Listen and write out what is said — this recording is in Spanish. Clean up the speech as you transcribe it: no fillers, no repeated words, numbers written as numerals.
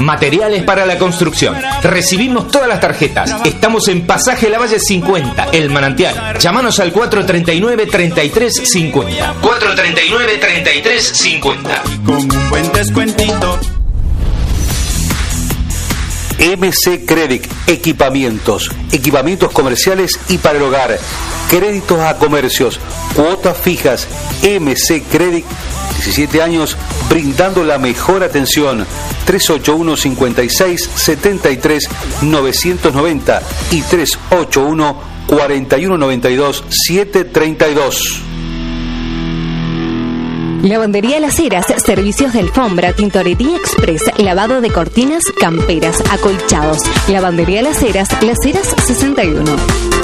Materiales para la construcción. Recibimos todas las tarjetas. Estamos en Pasaje Lavalle 50, El Manantial. Llámanos al 439-3350. 439-3350. Con un buen descuentito. MC Credit, equipamientos comerciales y para el hogar, créditos a comercios, cuotas fijas. MC Credit, 17 años brindando la mejor atención. 381-56-73-990 y 381-4192-732. Lavandería Las Heras, servicios de alfombra, tintorería express, lavado de cortinas, camperas, acolchados. Lavandería Las Heras 61.